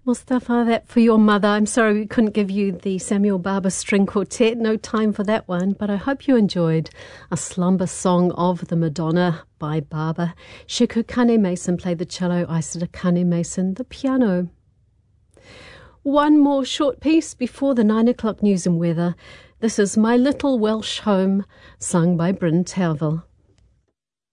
Mustafa, that for your mother. I'm sorry we couldn't give you the Samuel Barber String Quartet. No time for that one, but I hope you enjoyed A Slumber Song of the Madonna by Barber. Shiku Kane Mason played the cello, Isida Kane Mason the piano. One more short piece before the 9 o'clock news and weather. This is My Little Welsh Home, sung by Bryn Terfel.